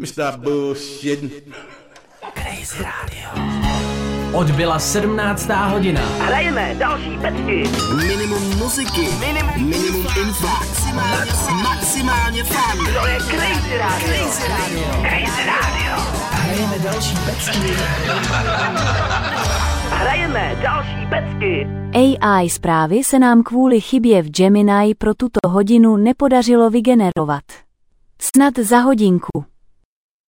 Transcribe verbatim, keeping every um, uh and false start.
Stop bullshitting. Crazy Radio. Odbyla sedmnáctá hodina. Hrajeme další pecky. Minimum muziky. Minimum, minimum info. Max, maximálně fun. To je Crazy Radio. Crazy Radio. Crazy Radio. Hrajeme další pecky. Hrajeme další pecky. A I zprávy se nám kvůli chybě v Gemini pro tuto hodinu nepodařilo vygenerovat. Snad za hodinku.